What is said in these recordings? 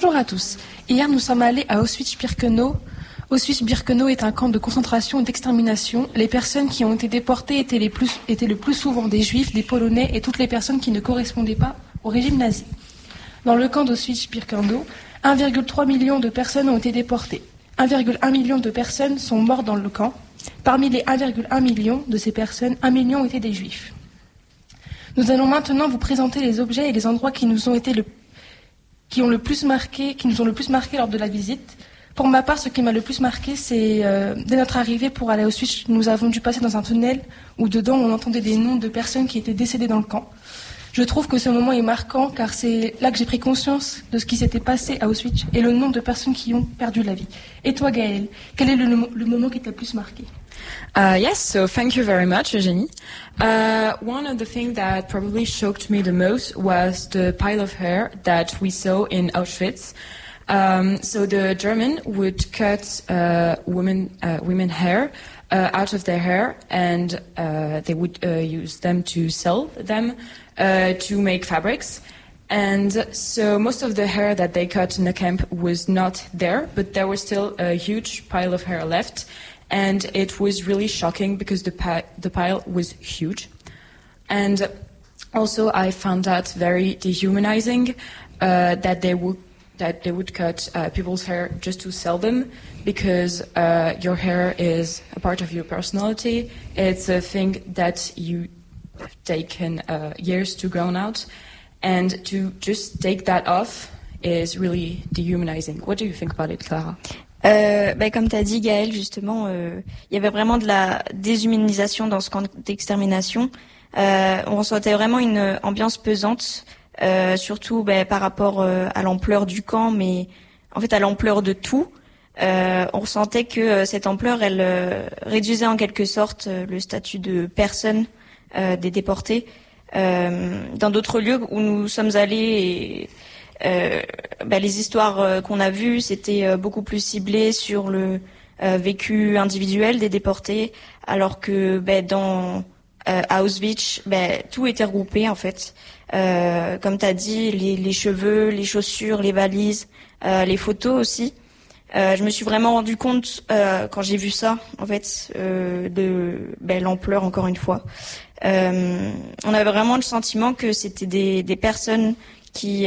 Bonjour à tous. Hier, nous sommes allés à Auschwitz-Birkenau. Auschwitz-Birkenau est un camp de concentration et d'extermination. Les personnes qui ont été déportées étaient le plus souvent des Juifs, des Polonais et toutes les personnes qui ne correspondaient pas au régime nazi. Dans le camp d'Auschwitz-Birkenau, 1,3 million de personnes ont été déportées. 1,1 million de personnes sont mortes dans le camp. Parmi les 1,1 million de ces personnes, 1 million étaient des Juifs. Nous allons maintenant vous présenter les objets et les endroits qui nous ont le plus marqué lors de la visite. Pour ma part, ce qui m'a le plus marqué, c'est dès notre arrivée pour aller à Auschwitz, nous avons dû passer dans un tunnel où dedans on entendait des noms de personnes qui étaient décédées dans le camp. Je trouve que ce moment est marquant car c'est là que j'ai pris conscience de ce qui s'était passé à Auschwitz et le nombre de personnes qui ont perdu la vie. Et toi, Gaëlle, quel est le moment qui t'a le plus marqué? Yes, so thank you very much, Eugénie. One of the things that probably shocked me the most was the pile of hair that we saw in Auschwitz. So the German would cut women hair out of their hair, and they would use them to sell them to make fabrics. And so most of the hair that they cut in the camp was not there, but there was still a huge pile of hair left. And it was really shocking because the pile was huge. And also I found that very dehumanizing that they would cut people's hair just to sell them, because your hair is a part of your personality. It's a thing that you have taken years to grow out, and to just take that off is really dehumanizing. What do you think about it, Clara? Comme tu as dit, Gaëlle, justement, il y avait vraiment de la déshumanisation dans ce camp d'extermination. On ressentait vraiment une ambiance pesante, surtout par rapport à l'ampleur du camp, mais en fait à l'ampleur de tout. On ressentait que cette ampleur, elle réduisait en quelque sorte le statut de personne des déportés. Dans d'autres lieux où nous sommes allés, les histoires qu'on a vues, c'était beaucoup plus ciblé sur le vécu individuel des déportés, alors que à Auschwitz, tout était regroupé en fait. Comme tu as dit, les cheveux, les chaussures, les valises, les photos aussi. Je me suis vraiment rendu compte quand j'ai vu ça, en fait, de l'ampleur encore une fois. On avait vraiment le sentiment que c'était des personnes qui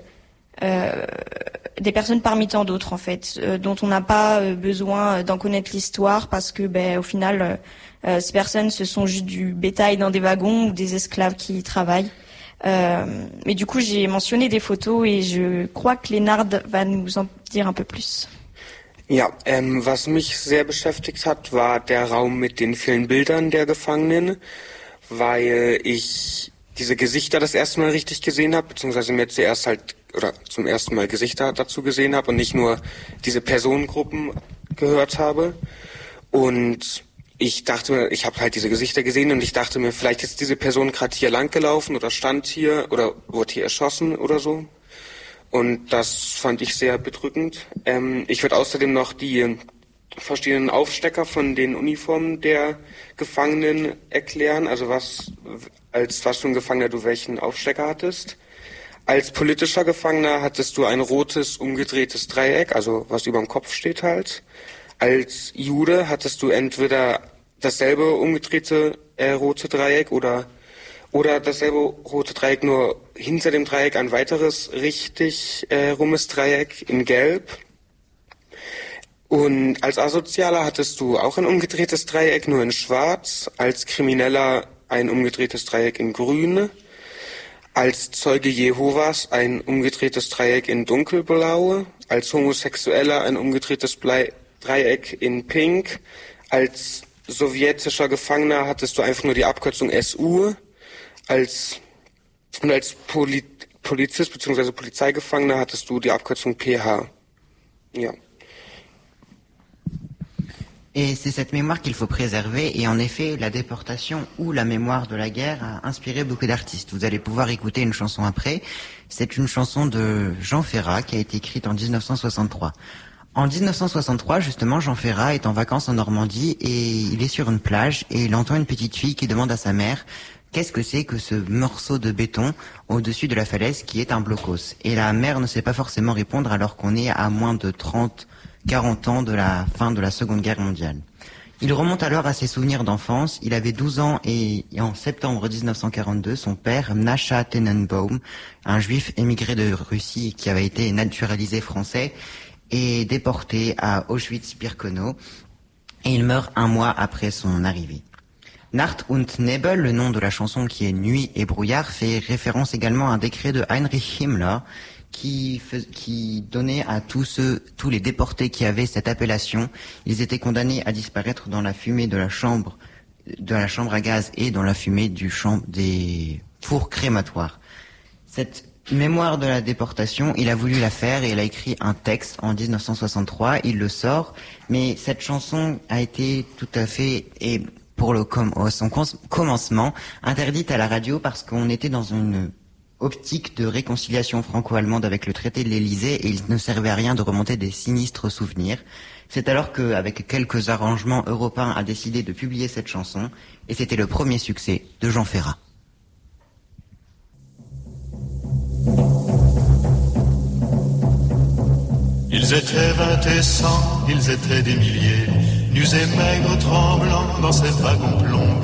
des personnes parmi tant d'autres en fait, dont on n'a pas besoin d'en connaître l'histoire, parce que au final ces personnes, ce sont juste du bétail dans des wagons ou des esclaves qui y travaillent. Mais du coup j'ai mentionné des photos et je crois que Lénard va nous en dire un peu plus. Ja, was mich sehr beschäftigt hat, war der Raum mit den vielen Bildern der Gefangenen, weil ich diese Gesichter das erste Mal richtig gesehen habe, beziehungsweise mir zum ersten Mal Gesichter dazu gesehen habe und nicht nur diese Personengruppen gehört habe. Und ich dachte mir, ich habe halt diese Gesichter gesehen und ich dachte mir, vielleicht ist diese Person gerade hier lang gelaufen oder stand hier oder wurde hier erschossen oder so. Und das fand ich sehr bedrückend. Ich würde außerdem noch die verschiedenen Aufstecker von den Uniformen der Gefangenen erklären, also was für ein Gefangener du welchen Aufstecker hattest. Als politischer Gefangener hattest du ein rotes, umgedrehtes Dreieck, also was über dem Kopf steht halt. Als Jude hattest du entweder dasselbe umgedrehte rote Dreieck oder dasselbe rote Dreieck, nur hinter dem Dreieck ein weiteres richtig rummes Dreieck in Gelb. Und als Asozialer hattest du auch ein umgedrehtes Dreieck, nur in Schwarz. Als Krimineller ein umgedrehtes Dreieck in Grün. Als Zeuge Jehovas ein umgedrehtes Dreieck in Dunkelblau. Als Homosexueller ein umgedrehtes Dreieck in Pink. Als sowjetischer Gefangener hattest du einfach nur die Abkürzung SU. Als Polizist bzw. Polizeigefangener hattest du die Abkürzung PH. Ja. Et c'est cette mémoire qu'il faut préserver, et en effet, la déportation ou la mémoire de la guerre a inspiré beaucoup d'artistes. Vous allez pouvoir écouter une chanson après. C'est une chanson de Jean Ferrat qui a été écrite en 1963. En 1963, justement, Jean Ferrat est en vacances en Normandie et il est sur une plage et il entend une petite fille qui demande à sa mère qu'est-ce que c'est que ce morceau de béton au-dessus de la falaise qui est un blocos? Et la mère ne sait pas forcément répondre alors qu'on est à moins de 40 ans de la fin de la Seconde Guerre mondiale. Il remonte alors à ses souvenirs d'enfance. Il avait 12 ans et en septembre 1942, son père, Nasha Tenenbaum, un juif émigré de Russie qui avait été naturalisé français, est déporté à Auschwitz-Birkenau et il meurt un mois après son arrivée. Nacht und Nebel, le nom de la chanson qui est Nuit et brouillard, fait référence également à un décret de Heinrich Himmler qui donnait à tous les déportés qui avaient cette appellation, ils étaient condamnés à disparaître dans la fumée de la chambre à gaz et dans la fumée des fours crématoires. Cette mémoire de la déportation, il a voulu la faire et il a écrit un texte en 1963, il le sort, mais cette chanson a été tout à fait, et pour son commencement, interdite à la radio parce qu'on était dans une optique de réconciliation franco-allemande avec le traité de l'Élysée et il ne servait à rien de remonter des sinistres souvenirs. C'est alors qu'avec quelques arrangements européens a décidé de publier cette chanson et c'était le premier succès de Jean Ferrat. Ils étaient 20 et 100, ils étaient des milliers, nus et maigres tremblants dans ces wagons plombés.